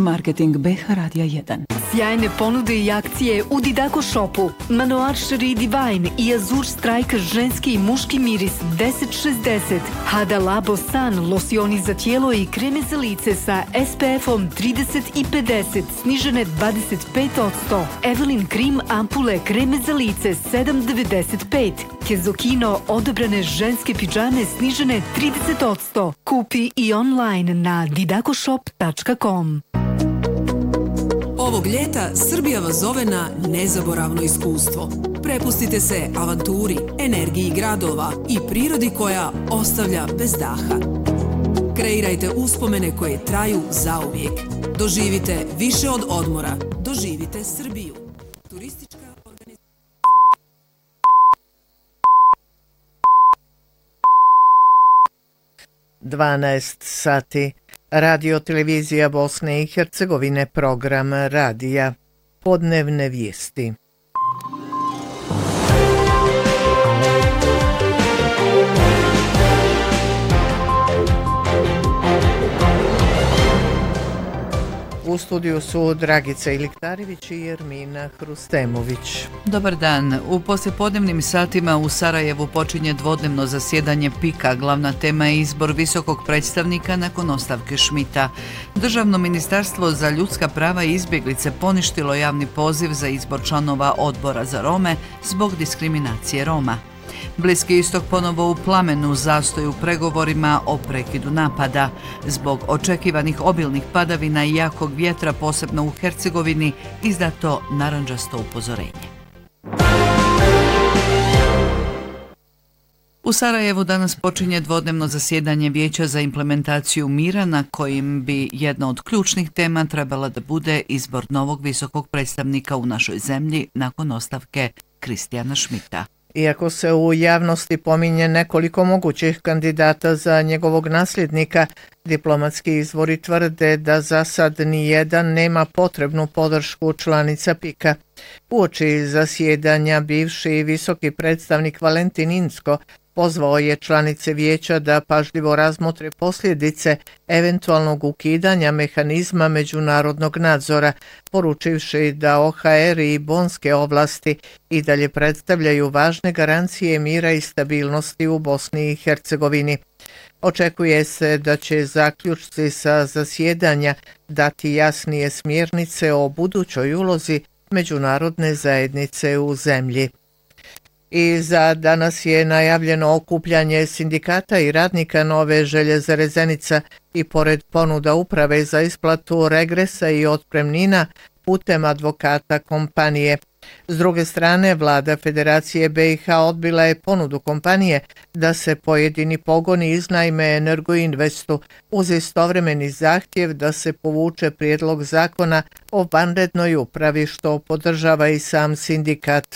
Marketing BH Radija 1. Sjajne ponude i akcije u Didako Shopu. Manoir Cherie Divine i Azur Strike ženski i muški miris 1060. Hada Labo San, losioni za tijelo i kreme za lice sa SPF-om 30 i 50, snižene 25%. Evelyn Cream ampule kreme za lice 7,95. Kezokino odobrane ženske pidžame snižene 30%. Kupi i online na didakoshop.com. Ovog ljeta Srbija vas zove na nezaboravno iskustvo. Prepustite se avanturi, energiji gradova i prirodi koja ostavlja bez daha. Kreirajte uspomene koje traju zauvijek. Doživite više od odmora. Doživite Srbiju. Turistička organizacija. 12 sati. Radio televizija Bosne i Hercegovine, program radija. Podnevne vijesti. U studiju su Dragica Iliktarević i Jermina Hrustemović. Dobar dan. U poslijepodnevnim satima u Sarajevu počinje dvodnevno zasjedanje PIK-a. Glavna tema je izbor visokog predstavnika nakon ostavke Šmita. Državno ministarstvo za ljudska prava i izbjeglice poništilo javni poziv za izbor članova odbora za Rome zbog diskriminacije Roma. Bliski istok ponovo u plamenu, zastoj u pregovorima o prekidu napada. Zbog očekivanih obilnih padavina i jakog vjetra, posebno u Hercegovini, izdato narandžasto upozorenje. U Sarajevu danas počinje dvodnevno zasjedanje Vijeća za implementaciju mira, na kojim bi jedna od ključnih tema trebala da bude izbor novog visokog predstavnika u našoj zemlji nakon ostavke Kristijana Šmita. Iako se u javnosti pominje nekoliko mogućih kandidata za njegovog nasljednika, diplomatski izvori tvrde da za sad nijedan nema potrebnu podršku članica PIK-a. Uoči zasjedanja bivši visoki predstavnik Valentin Inzko pozvao je članice vijeća da pažljivo razmotre posljedice eventualnog ukidanja mehanizma međunarodnog nadzora, poručivši da OHR i bonske oblasti i dalje predstavljaju važne garancije mira i stabilnosti u Bosni i Hercegovini. Očekuje se da će zaključci sa zasjedanja dati jasnije smjernice o budućoj ulozi međunarodne zajednice u zemlji. I za danas je najavljeno okupljanje sindikata i radnika Nove Željezare Zenica i pored ponuda uprave za isplatu regresa i otpremnina putem advokata kompanije. S druge strane, vlada Federacije BiH odbila je ponudu kompanije da se pojedini pogoni iznajme Energoinvestu uz istovremeni zahtjev da se povuče prijedlog zakona o vanrednoj upravi, što podržava i sam sindikat.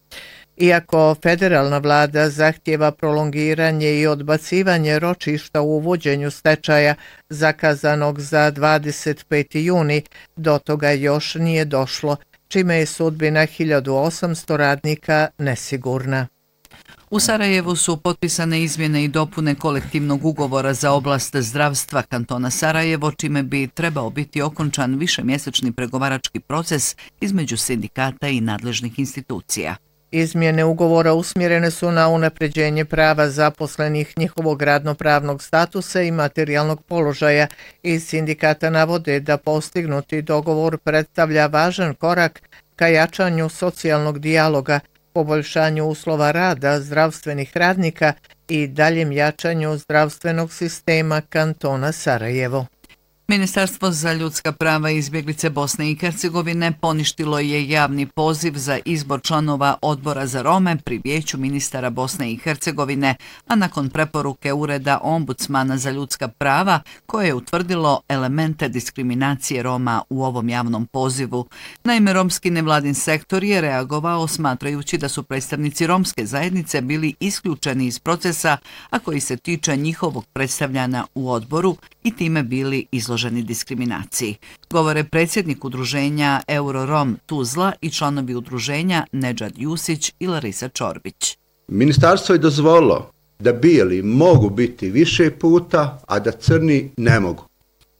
Iako federalna vlada zahtjeva prolongiranje i odbacivanje ročišta u uvođenju stečaja zakazanog za 25. juni, do toga još nije došlo, čime je sudbina 1800 radnika nesigurna. U Sarajevu su potpisane izmjene i dopune kolektivnog ugovora za oblast zdravstva kantona Sarajevo, čime bi trebao biti okončan višemjesečni pregovarački proces između sindikata i nadležnih institucija. Izmjene ugovora usmjerene su na unapređenje prava zaposlenih, njihovog radnopravnog statusa i materijalnog položaja. Iz sindikata navode da postignuti dogovor predstavlja važan korak ka jačanju socijalnog dijaloga, poboljšanju uslova rada zdravstvenih radnika i daljem jačanju zdravstvenog sistema kantona Sarajevo. Ministarstvo za ljudska prava i izbjeglice Bosne i Hercegovine poništilo je javni poziv za izbor članova odbora za Rome pri Vijeću ministara Bosne i Hercegovine, a nakon preporuke Ureda ombudsmana za ljudska prava koje je utvrdilo elemente diskriminacije Roma u ovom javnom pozivu. Naime, romski nevladin sektor je reagovao smatrajući da su predstavnici romske zajednice bili isključeni iz procesa, a koji se tiče njihovog predstavljanja u odboru i time bili izloženi diskriminaciji. Govore predsjednik udruženja Eurorom Tuzla i članovi udruženja Nedžad Jusić i Larisa Čorbić. Ministarstvo je dozvolilo da bijeli mogu biti više puta, a da crni ne mogu.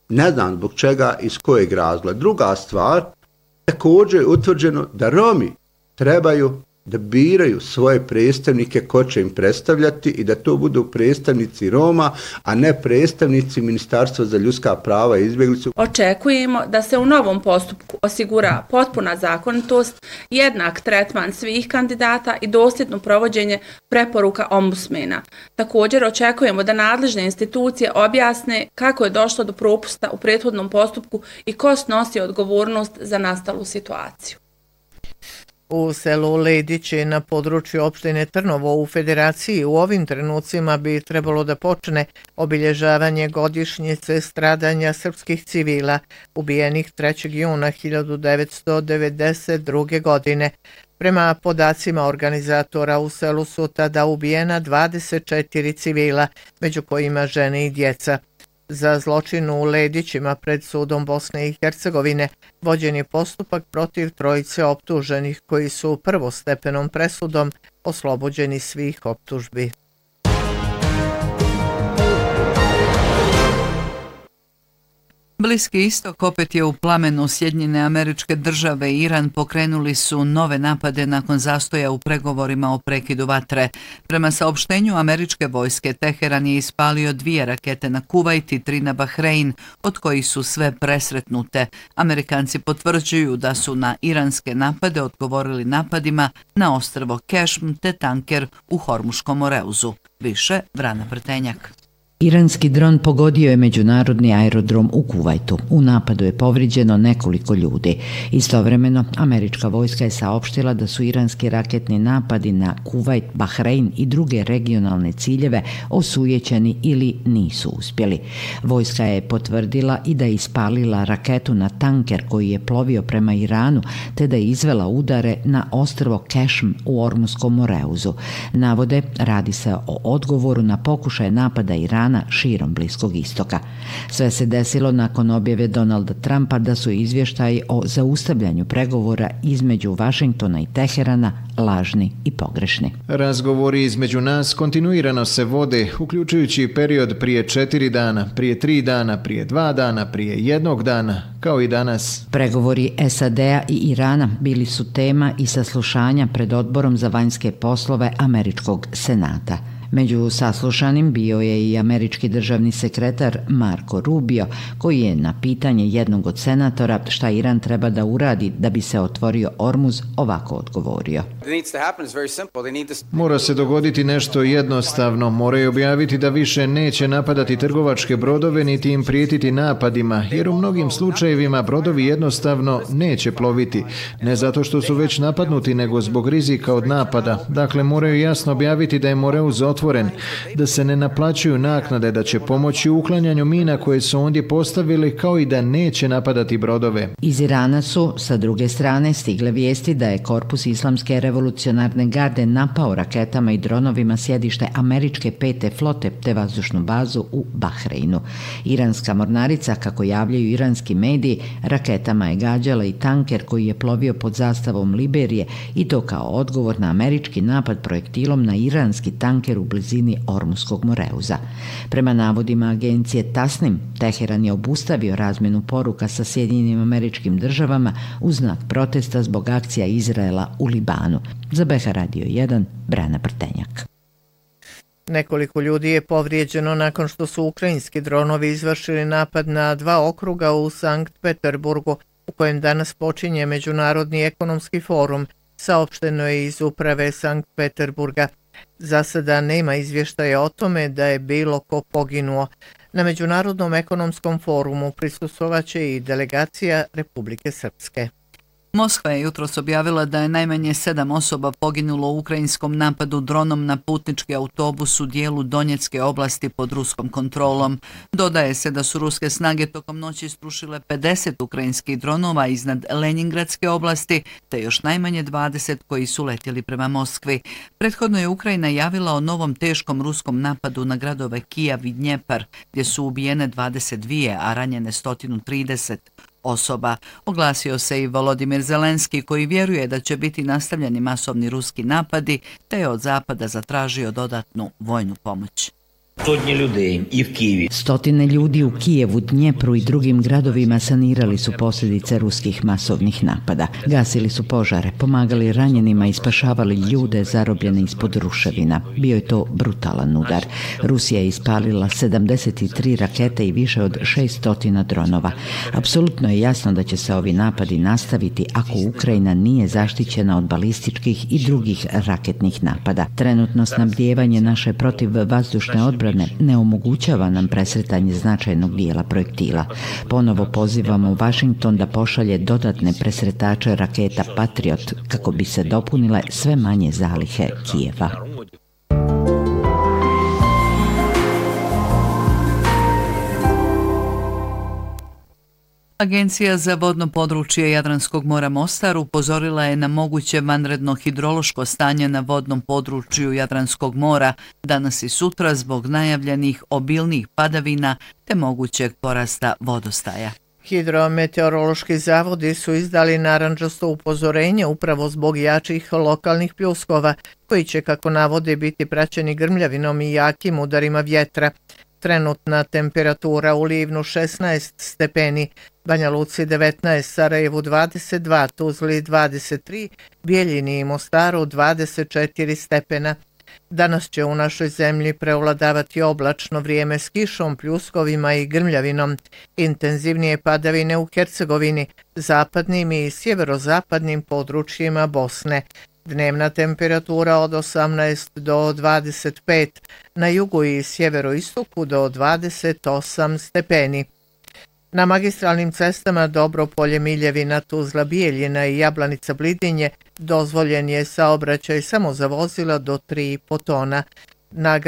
Ne znam zbog čega, iz kojeg razloga. Druga stvar, također je utvrđeno da Romi trebaju da biraju svoje predstavnike ko će im predstavljati i da to budu predstavnici Roma, a ne predstavnici Ministarstva za ljudska prava i izbjeglicu. Očekujemo da se u novom postupku osigura potpuna zakonitost, jednak tretman svih kandidata i dosljedno provođenje preporuka ombudsmena. Također očekujemo da nadležne institucije objasne kako je došlo do propusta u prethodnom postupku i ko snosi odgovornost za nastalu situaciju. U selu Ledići na području opštine Trnovo u Federaciji u ovim trenucima bi trebalo da počne obilježavanje godišnjice stradanja srpskih civila ubijenih 3. juna 1992. godine. Prema podacima organizatora u selu su tada ubijena 24 civila, među kojima žene i djeca. Za zločin u Ledićima pred sudom Bosne i Hercegovine vođen je postupak protiv trojice optuženih koji su prvostepenom presudom oslobođeni svih optužbi. Bliski istok opet je u plamenu. Sjedinjene Američke Države i Iran pokrenuli su nove napade nakon zastoja u pregovorima o prekidu vatre. Prema saopštenju američke vojske, Teheran je ispalio 2 rakete na Kuvajt i 3 na Bahrein, od kojih su sve presretnute. Amerikanci potvrđuju da su na iranske napade odgovorili napadima na ostrvo Kešm te tanker u Hormuškom Moreuzu. Više Vrana Vrtenjak. Iranski dron pogodio je međunarodni aerodrom u Kuvajtu. U napadu je povrijeđeno nekoliko ljudi. Istovremeno, američka vojska je saopštila da su iranski raketni napadi na Kuvajt, Bahrein i druge regionalne ciljeve osujećeni ili nisu uspjeli. Vojska je potvrdila i da je ispalila raketu na tanker koji je plovio prema Iranu, te da je izvela udare na ostrvo Kešm u Ormuskom Moreuzu. Navode, radi se o odgovoru na pokušaje napada Irana širom Bliskog istoka. Sve se desilo nakon objave Donalda Trumpa da su izvještaji o zaustavljanju pregovora između Vašingtona i Teherana lažni i pogrešni. Razgovori između nas kontinuirano se vode, uključujući period prije 4 dana, prije 3 dana, prije 2 dana, prije 1 dana, kao i danas. Pregovori SAD-a i Irana bili su tema i saslušanja pred Odborom za vanjske poslove Američkog senata. Među saslušanim bio je i američki državni sekretar Marco Rubio, koji je na pitanje jednog od senatora šta Iran treba da uradi da bi se otvorio Ormuz ovako odgovorio. Mora se dogoditi nešto jednostavno. Moraju objaviti da više neće napadati trgovačke brodove niti im prijetiti napadima, jer u mnogim slučajevima brodovi jednostavno neće ploviti. Ne zato što su već napadnuti, nego zbog rizika od napada. Dakle, moraju jasno objaviti da je Moreuz otvoren, da se ne naplaćuju naknade, da će pomoći u uklanjanju mina koje su ondje postavili, kao i da neće napadati brodove. Iz Irana su, sa druge strane, stigle vijesti da je Korpus Islamske revolucionarne garde napao raketama i dronovima sjedište američke 5. flote te vazdušnu bazu u Bahreinu. Iranska mornarica, kako javljaju iranski mediji, raketama je gađala i tanker koji je plovio pod zastavom Liberije, i to kao odgovor na američki napad projektilom na iranski tanker u blizini Ormuskog Moreuza. Prema navodima agencije Tasnim, Teheran je obustavio razmjenu poruka sa Sjedinjenim Američkim Državama u znak protesta zbog akcija Izraela u Libanu. Za BH Radio 1, Brana Prtenjak. Nekoliko ljudi je povrijeđeno nakon što su ukrajinski dronovi izvršili napad na 2 okruga u Sankt Peterburgu, u kojem danas počinje Međunarodni ekonomski forum, saopšteno je iz uprave Sankt Peterburga. Za sada nema izvještaja o tome da je bilo ko poginuo. Na Međunarodnom ekonomskom forumu prisustvovaće i delegacija Republike Srpske. Moskva je jutros objavila da je najmanje 7 osoba poginulo u ukrajinskom napadu dronom na putnički autobus u dijelu Donjecke oblasti pod ruskom kontrolom. Dodaje se da su ruske snage tokom noći strušile 50 ukrajinskih dronova iznad Lenjingradske oblasti, te još najmanje 20 koji su letjeli prema Moskvi. Prethodno je Ukrajina javila o novom teškom ruskom napadu na gradove Kijev i Dnjepar, gdje su ubijene 22, a ranjene 130 osoba. Oglasio se i Volodimir Zelenski, koji vjeruje da će biti nastavljeni masovni ruski napadi, te je od Zapada zatražio dodatnu vojnu pomoć. Сотні людей і в Києві. Stotine ljudi u Kijevu, Dnjepru i drugim gradovima sanirali su posljedice ruskih masovnih napada. Gasili su požare, pomagali ranjenima i spašavali ljude zarobljene ispod ruševina. Bio je to brutalan udar. Rusija je ispalila 73 rakete i više od 600 dronova. Apsolutno je jasno da će se ovi napadi nastaviti ako Ukrajina nije zaštićena od balističkih i drugih raketnih napada. Trenutno snabdijevanje naše protivvazdušne odbrane ne omogućava nam presretanje značajnog dijela projektila. Ponovo pozivamo Washington da pošalje dodatne presretače raketa Patriot kako bi se dopunile sve manje zalihe Kijeva. Agencija za vodno područje Jadranskog mora Mostar upozorila je na moguće vanredno hidrološko stanje na vodnom području Jadranskog mora danas i sutra zbog najavljenih obilnih padavina te mogućeg porasta vodostaja. Hidrometeorološki zavodi su izdali narandžasto upozorenje upravo zbog jačih lokalnih pljuskova, koji će, kako navode, biti praćeni grmljavinom i jakim udarima vjetra. Trenutna temperatura u Livnu 16 stepeni, Banja Luci 19, Sarajevu 22, Tuzli 23, Bijeljini i Mostaru 24 stepena. Danas će u našoj zemlji preovladavati oblačno vrijeme s kišom, pljuskovima i grmljavinom. Intenzivnije padavine u Hercegovini, zapadnim i sjeverozapadnim područjima Bosne. Dnevna temperatura od 18 do 25, na jugu i sjeveroistoku do 28 stepeni. Na magistralnim cestama Dobropolje, Miljevina, Tuzla, Bijeljina i Jablanica, Blidinje dozvoljen je saobraćaj samo za vozila do 3,5 tona. Na